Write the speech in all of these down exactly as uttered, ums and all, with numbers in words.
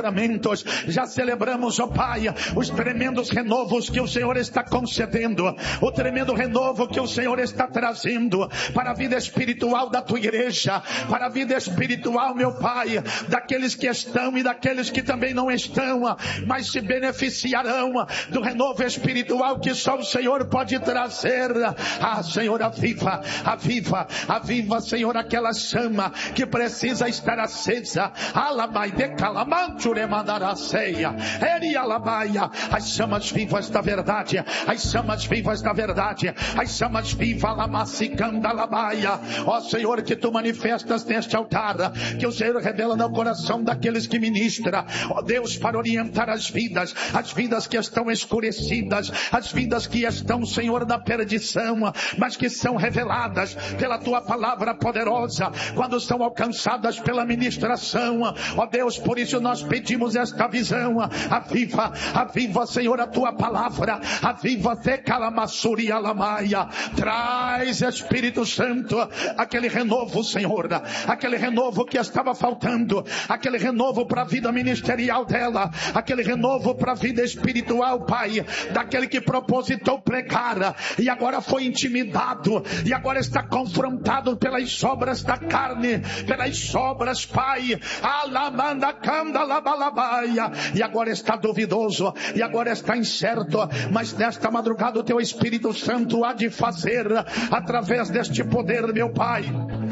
livramentos, já celebramos, ó Pai, os tremendos renovos que o Senhor está concedendo, o tremendo renovo que o Senhor está trazendo para a vida espiritual da tua igreja, para a vida espiritual, meu Pai, daqueles que estão e daqueles que também não estão, mas se beneficiarão do renovo espiritual que só o Senhor pode trazer. Ah, Senhor, aviva, aviva, aviva, Senhor, aquela chama que precisa estar acesa. Alabai de calamanture mandaraceia, eri alabaia, as chamas vivas da verdade, as chamas vivas da verdade, as chamas vivas lamassicanda alabaia. Ó Senhor, que tu manifestas neste altar, que o Senhor revela no coração daqueles que ministra, ó Deus, para orientar as vidas, as vidas que estão escurecidas, as vidas que estão, Senhor, na perdição, mas que são reveladas pela tua palavra poderosa, quando são alcançadas pela ministração. Ó Deus, por isso nós pedimos esta visão. Aviva, aviva, Senhor, a tua palavra, aviva, te calamassuri alamaia, traz, Espírito Santo, aquele renovo, Senhor, aquele renovo que estava faltando, aquele renovo para a vida ministerial dela, aquele renovo para a vida espiritual, Pai, daquele que propositou pregar e agora foi intimidado e agora está confrontado pelas sobras da carne, pelas sobras, Pai, alamanda canda labalabaia, e agora está duvidoso e agora está incerto, mas nesta madrugada o teu Espírito Santo há de fazer através deste poder, meu Pai,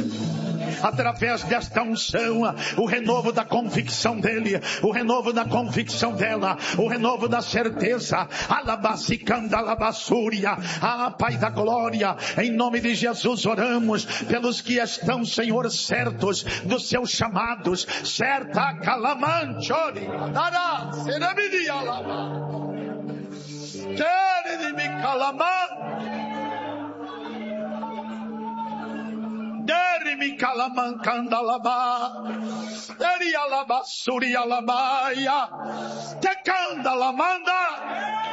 através desta unção, o renovo da convicção dele, o renovo da convicção dela, o renovo da certeza. Alabacicanda alabassúria. Ah, Pai da glória, em nome de Jesus oramos pelos que estão, Senhor, certos dos seus chamados, certa calamanchori dará serabidi alaba quere me calamar Derimi kalamankanda laba, deri alaba suri alabaya, tekanda lamanda.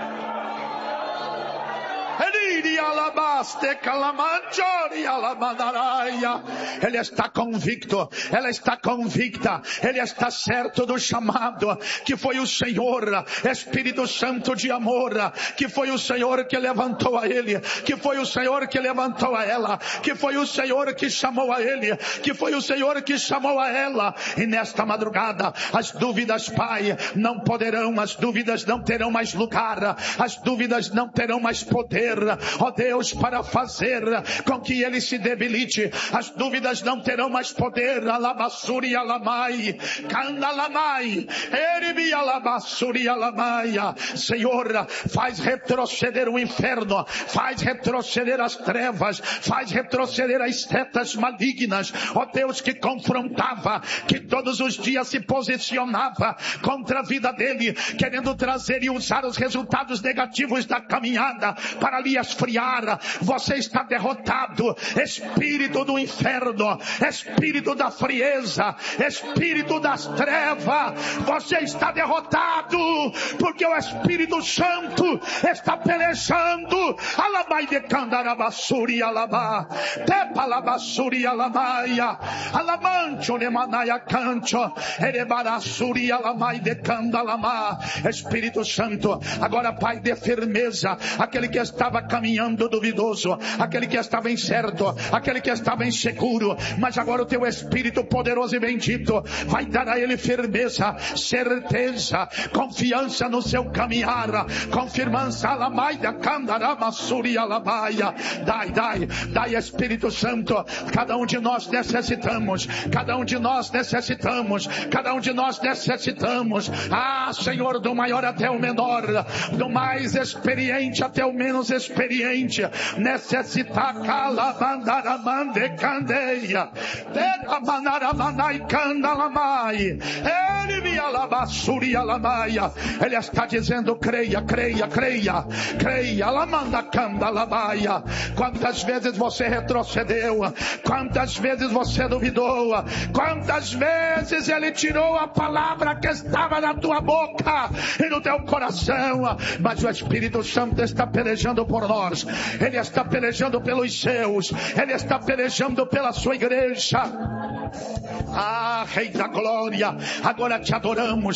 Ele está convicto, ela está convicta, ele está certo do chamado, que foi o Senhor, Espírito Santo de amor, que foi o Senhor que levantou a ele, que foi o Senhor que levantou a ela, que foi o Senhor que chamou a ele, que foi o Senhor que chamou a ela. E nesta madrugada, as dúvidas, Pai, não poderão, as dúvidas não terão mais lugar, as dúvidas não terão mais poder, ó Deus, para fazer com que ele se debilite. As dúvidas não terão mais poder. Alabassuri alamai, candalamai, eribi alabassuri alamaia. Senhor, faz retroceder o inferno, faz retroceder as trevas, faz retroceder as setas malignas, ó Deus, que confrontava, que todos os dias se posicionava contra a vida dele, querendo trazer e usar os resultados negativos da caminhada para lhe esfriar. Você está derrotado, espírito do inferno, espírito da frieza, espírito das trevas, você está derrotado, porque o Espírito Santo está pelejando. Alabai de candarabassuri alabá, tepalabassuri alamaia, alamancho nemanaia cancho, erebarassuri alamai de candalamá. Espírito Santo, agora, Pai, dê firmeza aquele que estava caminhando duvidoso, aquele que estava incerto, aquele que estava inseguro, mas agora o teu Espírito poderoso e bendito vai dar a ele firmeza, certeza, confiança no seu caminhar, confirmança, alamai da candaramassuri alabaia. Dai, dai, dai, Espírito Santo, cada um de nós necessitamos, cada um de nós necessitamos, cada um de nós necessitamos, ah, Senhor, do maior até o menor, do mais experiente até o menos experiente, necessita calabandaramande candeia, terabanaramandai candalamai, ele me alabassuri alamaia. Ele está dizendo: creia, creia, creia, creia, alamanda candalabaia. Quantas vezes você retrocedeu, quantas vezes você duvidou, quantas vezes ele tirou a palavra que estava na tua boca e no teu coração, mas o Espírito Santo está pelejando por nós, ele está pelejando pelos seus, ele está pelejando pela sua igreja. Ah, Rei da Glória, agora te adoramos,